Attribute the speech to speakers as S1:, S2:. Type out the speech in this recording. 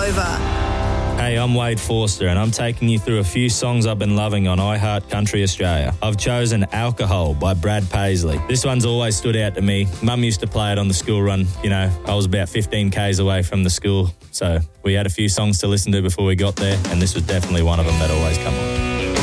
S1: over.
S2: Hey, I'm Wade Forster and I'm taking you through a few songs I've been loving on iHeart Country Australia. I've chosen Alcohol by Brad Paisley. This one's always stood out to me. Mum used to play it on the school run. You know, I was about 15 k's away from the school, so we had a few songs to listen to before we got there, and this was definitely one of them that always come on.